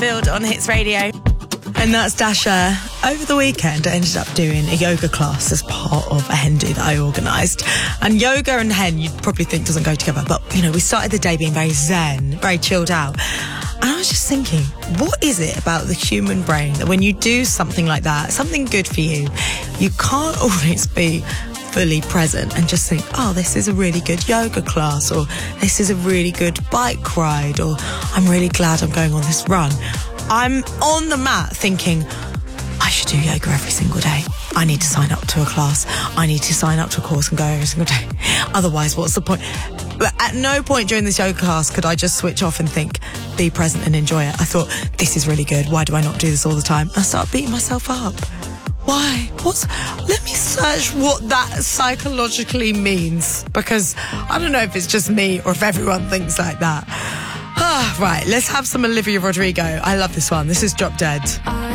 Build on Hits Radio. And that's Dasha. Over the weekend, I ended up doing a yoga class as part of a hen do that I organised. And yoga and hen, you'd probably think doesn't go together. But, we started the day being very zen, very chilled out. And I was just thinking, what is it about the human brain that when you do something like that, something good for you, you can't always be fully present and just think, oh, this is a really good yoga class, or this is a really good bike ride, or I'm really glad I'm going on this run. I'm on the mat thinking, I should do yoga every single day. I need to sign up to a class. I need to sign up to a course and go every single day. Otherwise, what's the point? But at no point during this yoga class could I just switch off and think, be present and enjoy it. I thought, this is really good. Why do I not do this all the time? I started beating myself up. Why? Let me search what that psychologically means, because I don't know if it's just me or if everyone thinks like that. Right, let's have some Olivia Rodrigo. I love this one. This is Drop Dead.